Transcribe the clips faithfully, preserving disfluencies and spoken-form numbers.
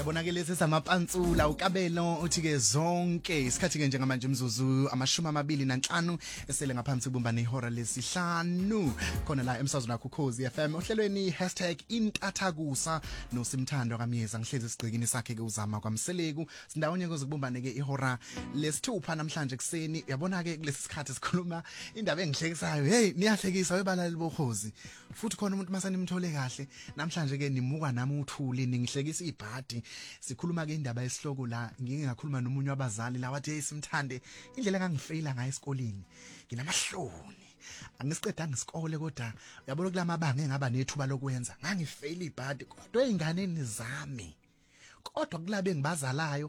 Bonakele sesamapantsula ukabelo uthi ke zonke isikhathi ke njengamanje umzuzu amashumi amabili nanhlanu esele ngaphansi kubumba nehora lesihlanu khona la emsazweni wakho Ukhozi F M ohlelweni hashtag intathakusa nosimthando kamyeza ngihlezi sigcikini sakhe ke uzama kwamseleku sindawonye kuzokubumbane ke ihora lesithupha namhlanje kuseni uyabona ke kulesi sikhathi sikhuluma indaba engihlekisayo hey niyahlekisa webalali bokhozi futhi khona umuntu masani nimthole kahle namhlanje ke nimukwa nami uthuli ningihlekisa ibhadi sikhuluma ke indaba yesihloko la ngike ngakhuluma nomunye wabazali la wathi simthande indlela engangifeyila ngayo esikoleni nginamahloni angisiqeda ngisikole kodwa uyabona kulamabanga engaba nethuba lokwenza ngangifeyila ibhadi kodwa einganeni zami kodwa kulabe ngibazalayo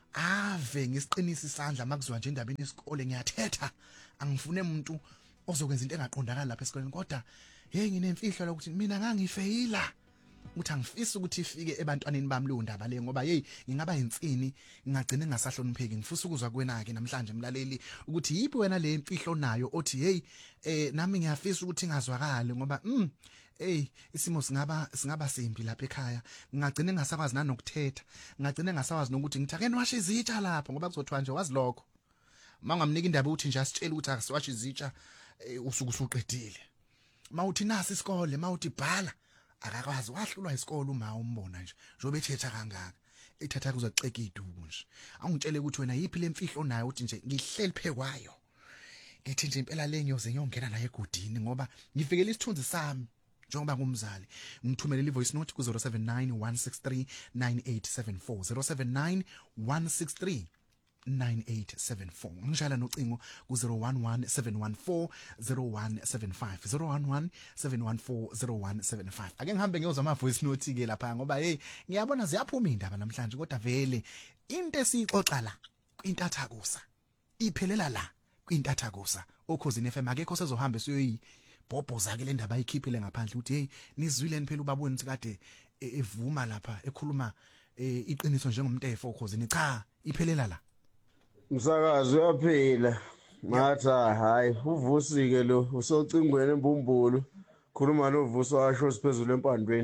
ave ngisiqinisa isandla makuzwa nje indaba yesikole ngiyathetha angifune umuntu ozokwenza into engaqondakala lapha esikoleni kodwa hey nginemfihlo lokuthi mina ngangifeyila uthi angifisi ukuthi ifike ebantwaneni bami lo ndaba le ngoba hey ngingaba insini ngingagcina ngingasahlonipheki ngifisa ukuzwa kuwena ke namhlanje mlaleli ukuthi yipi wena le imfihlo nayo othi hey eh nami ngiyafisa ukuthi ngazwakale ngoba mm hey isimo singaba singaba simbi lapha ekhaya ngingagcina ngingasakwazi nanokuthetha ngingagcina ngingasakwazi nokuthi ngithakeni washe izitsha lapha ngoba kuzothiwa nje wazi lokho mangamnika indaba uthi nje asitshela ukuthi akasiwashe izitsha usuku usuqedile mawuthi nasi isikole mawuthi bhala akakwazi wahlulwa isikole uma umbona nje njobe ethetha kangaka ethatha kuzaceka iduku nje angitshele ukuthi wena yipi lemfihlo nayo uthi nje ngihleli phekwayo ngithi nje impela le ngiyoze ngiyongena naye egodini ngoba ngifikele isithunzi sami njengoba ngumzali ngithumelele ivoice note ku zero seven nine one six three nine eight seven four zero seven nine one six three nine eight seven four ngishayela nocingo ku zero one one seven one four zero one seven five zero one one seven one four zero one seven five ake ngihambe ngiyozwa ama voice note ke lapha ngoba hey ngiyabona ziyaphuma indaba namhlanje kodwa vele into esixoxa la kwintathakusa iphelela la kwintathakusa Ukhozi F M akekho sezohamba siyoyi bhobhoza ke le ndaba ayikhiphile ngaphandle uthi hey nizwile phela ubaboni ukuthi kade evuma lapha ekhuluma iqiniso njengomntefo Ukhozi cha iphelela la Msakazi uyaphila matha hayi uvusike lo usocingweni embumbulu khuluma novuso washo siphezulu empandweni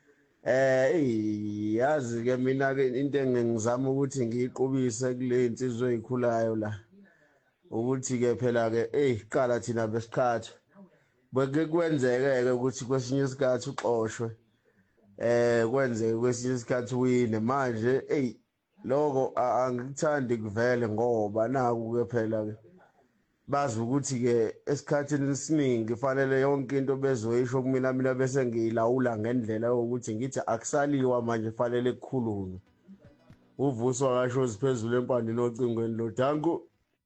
eh yazi ke mina ke into engingizama ukuthi ngiyiqubise kule insizwe ezikhulayo la ukuthi ke phela ke eh qala thina besikhatha beke kwenzeke ke ukuthi kwesinye isikhathi uxoshwe eh kwenzeke kwesinye isikhathi wine manje eh lokho angikuthandi kuvele ngoba naku ke phela ke bazi ukuthi ke esikhathini esiningi kufanele yonke into bezoyisho kumina mina bese ngiyilawula ngendlela yokuthi ngithi akusaliwa manje kufanele kukhulunywe uvuso akasho siphezulu empandeni ocingweni lo danku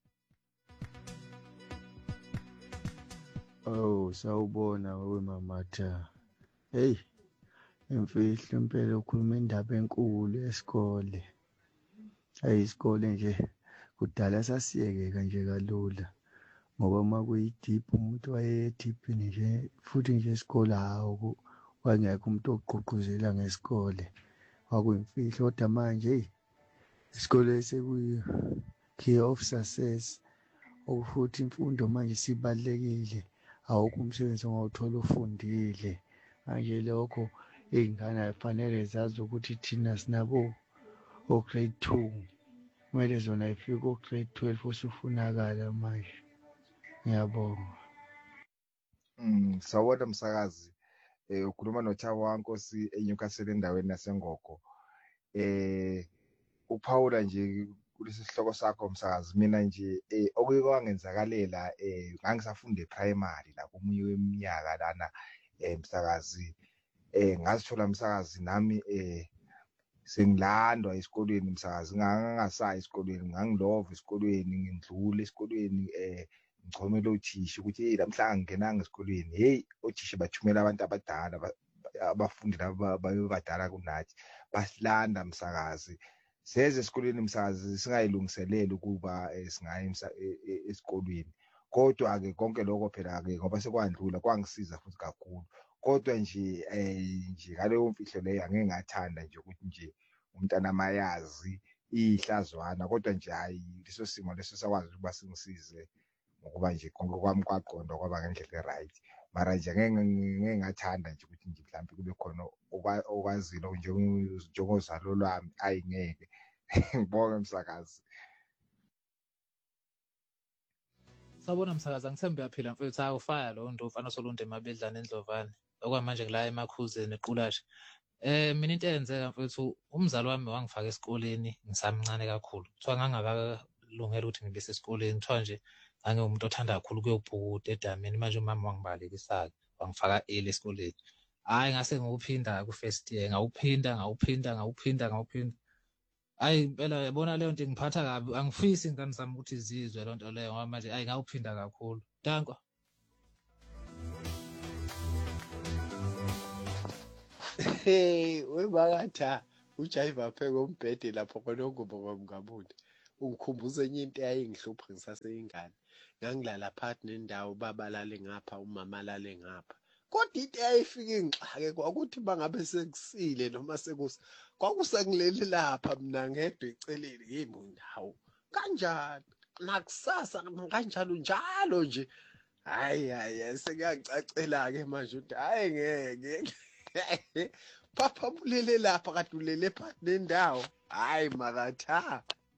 oh sawubona wewe mamatha hey imfihlo impela ukhuluma indaba enkulu esikole Hey isikole nje kudala sasiyekeka nje kalula ngoba makuyideep umuntu waye deep nje futhi nje isikole hawo wangekho umuntu ogqugquzela ngesikole wakuyimfihlo kodwa manje hey isikole sekuyi key of success okufuthi imfundo manje sibalekile awukho umsebenzi ongawuthola ufundile manje lokho izingane kufanele zazi ukuthi thina sinabo o grade two kumele zona ifike o grade twelve usufunakala manje ngiyabonga mm sawona msakazi eh ukhuluma noThabo waNkosi eNewcastle endaweni yaseNgogo eh uPaula nje kulesi sihloko sakho msakazi mina nje eh okuyokungenzakalela eh ngangisafunda ePrimary la kumunye weminyaka lana eh msakazi eh ngazithola msakazi nami eh sengilandwa esikolweni msakazi ngangasayi esikolweni ngangilova esikolweni ngindlula esikolweni eh ngicomela othisha ukuthi hey namhlanje ngingenanga esikolweni hey othisha bathumela abantu abadala abafundi laba bayobadala kunathi basilanda msakazi seze esikolweni msakazi singayilungiselele ukuba singaya esikolweni kodwa ke konke lokho phela ke ngoba sekwandlula kwangisiza futhi kakhulu kodwa nje eh nje ngaleyo mfihlo leyo angeke ngathanda nje ukuthi nje umntana mayazi ihlazwana kodwa nje hayi leso simo leso sakwazi ukuba singisize ngokuba nje konke kwami kwaqonda kwaba ngendlela eright mara nje ngeke ngeke ngathanda nje ukuthi nje mhlawumbe kube khona okwazile njengozalo lwami ayingeke. Ngibonge msakazi. Sawubona msakazi, angithembe uyaphila mfethu. Awufaya lo nto ufana solunde emabedlane endlovane okwamanje kula emakhuzeni equlashe. Eh mina into eyenzeka mfethu, umzali wami wangifaka esikoleni ngisamncane kakhulu. Kuthiwa ngangakalungela ukuthi ngibe sesikoleni, kuthiwa nje ngangiwumuntu othanda kakhulu ukuyobhukuda edamini. Manje umama wangibalekisa-ke wangifaka early esikoleni. Hhayi ngase ngawuphinda ku-first year, ngawuphinda ngawuphinda ngawuphinda ngawuphinda. Hhayi impela yabona leyo nto ingiphatha kabi, angifisi iy'ngane zami ukuthi zizwe loo nto leyo ngoba manje hhayi ngawuphinda kakhulu. Dankwa. Hey, wemakatha ujayiva pheka umbhede lapho khona ngubo kwamngabule. Ungikhumbuza enye into eyayingihlupha ngisaseyingane. Ngangilala phakathi nendawo, baba lale ngapha, umama lale ngapha. Kodwa into eyayifika ingxaki kwakuthi bangabe sekusile noma sekusa kwakusengileli lapha mina ngedwa eceleni yimi ndawo. Kanjani? Nakusasa kanjalo njalo nje. Hayi hayi sekuyangicacela ke manje ukuthi hayi ngeke. Papa bulele lapha kade ulele phakathi nendawo. Hayi makatha.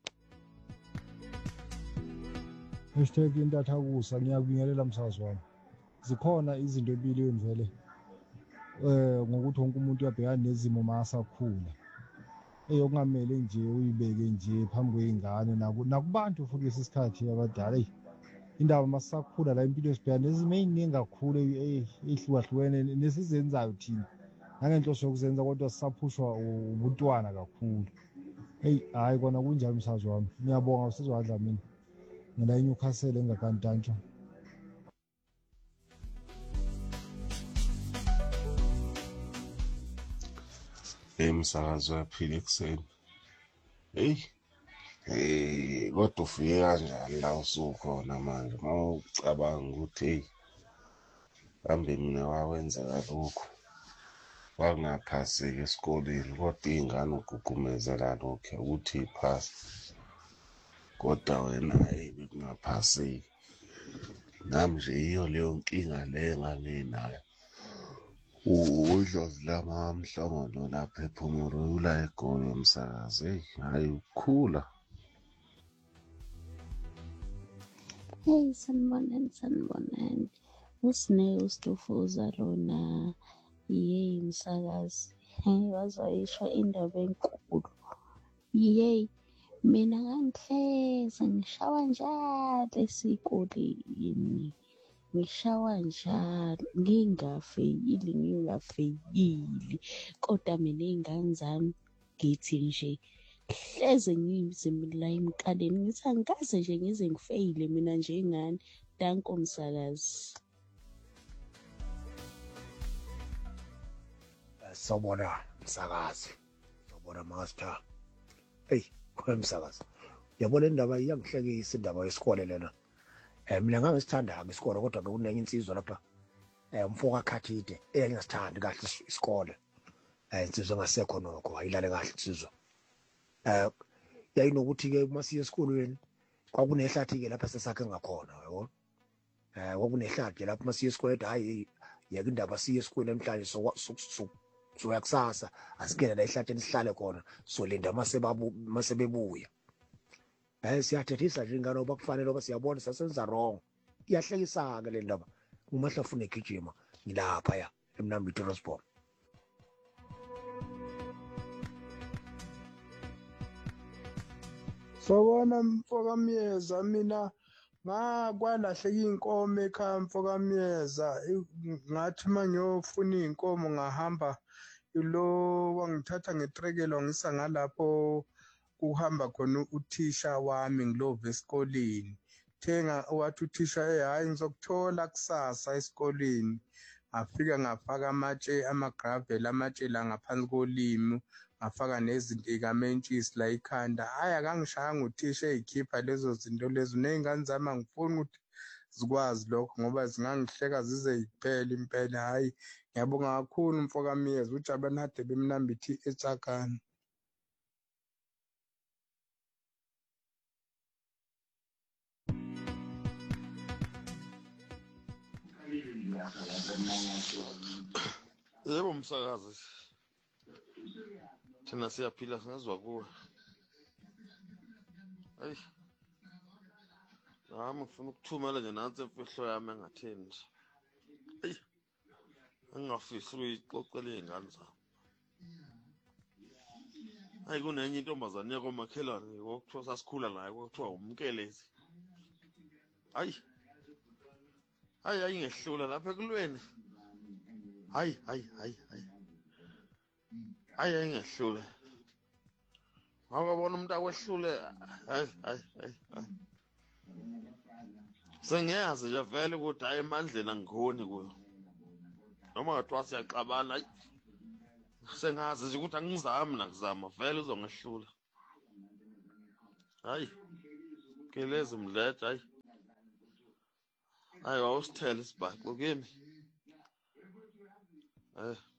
Hashtag intathakusa, ngiyakubingelela msakazi wami. Zikhona izinto empilweni vele eh ngokuthi wonke umuntu uyabhekana nezimo masakhula. Eyokungamele nje uyibeke nje phambi kwezingane nakubantu futhi lesi sikhathi abadala. Indaba masakhula la impilo sibhekana nezimo eziningi kakhulu ehlukahlukene nesizenzayo thina. Nangenhloso yokuzenza kodwa sisaphushwa ubuntwana kakhulu. Hey hayi kona kunjalo msakazi wami. Ngiyabonga usizwa kaDlamini. Ngila eNewcastle engakantantsho. Emsakazo yaphila ekuseni. Hey eh kodwa ufike kanjani la usukhona manje mawucabanga ukuthi hey kambe mina wawenza lokho wangaphaseki esikoleni kodwa ingane ugugumeza la lokho ukuthi iphase kodwa wena hey bekungaphaseki. Nami nje iyo leyo nkinga le enganginayo. Udlozi lama mhlangano lapha ePhumula ula eGoli umsakazi. Hey hayi ukukhula. Hey sanibonani sanibonani. Usine uStufuza lona. Yey msakazi. Hey wazayisho indaba enkulu. Yey mina ngangihleza ngishawa njalo esikoleni. Ngishawa njalo ngingafeyili ngingafeyili kodwa mina iy'ngane zami ngithi nje hleze ngizimila emkaleni ngithi angikaze nje ngize ngifeyile mina njengani. Danko msakazi. Sawubona msakazi. Sawubona master. Hey kwemsakazi. Yabona indaba iyangihlekisa indaba yesikole lena. Eh mina ngangisithanda ngesikole kodwa ke kunenye insizwa lapha eh umfoka Khathide engasithandi kahle isikole. Eh insizwa ngasekho nokho ayilale kahle insizwa. Eh yayinokuthi ke masiye esikolweni kwakunehlathi ke lapha sesakhe ngakhona yabo. Eh kwakunehlathi lapha masiye esikolweni hayi yeke indaba siye esikolweni namhlanje so so yakusasa asikele la ehlathini sihlale khona so linda mase babu mase bebuya. Eh siyathethisa nje ingane oba kufanele oba siyabona sasenza wrong. Iyahlekisa ke le ndaba. Umahlafuna egijima ngilapha ya eMnambithi Rosbom. Sawubona mfoka Myeza, mina ngakwalahleka inkomo ekhaya mfoka Myeza. Ngathi mangiyofuna inkomo ngahamba lo wangithatha ngetrekelo ngisa ngalapho kuhamba khona uthisha wami ngilove esikoleni. Thenga wathi uthisha hey hayi ngizokuthola kusasa esikoleni. Ngafika ngafaka amatshe amagravel amatshe la ngaphansi kolimi ngafaka nezinto ikamentshisi la ikhanda. Hayi akangishaya nguthisha ezikhipha lezo zinto lezo nezingane zami angifuni ukuthi zikwazi lokho ngoba zingangihleka zize ziphele impela. Hayi ngiyabonga kakhulu mfoka Myeza uJabulani Hade beMnambithi eTshakani. Yebo msakazi. Thina siyaphila singezwa kuwe. Hayi. Nami ngifuna ukuthumela nje nansi imfihlo yami engatheni nje. Hayi. Engingafisi ukuyixoxela izingane zami. Hayi kunenye intombazane yakomakhelwane okuthiwa sasikhula naye kwakuthiwa umkelezi. Hayi. Hayi ayingehlula lapha ekulweni. Hayi hayi hayi hayi. Hayi ayingehlule. Awubona umuntu akwehlule hayi hayi hayi. Sengiyazi nje vele ukuthi hayi emandleni angikhoni kuyo. Noma ngathiwa siyaxabana hayi. Sengazi nje ukuthi angizami nakuzama vele uzongehlula. Hayi. Kelezi mdledla hayi. Hayi wawusithela isibhaxo kimi. Eh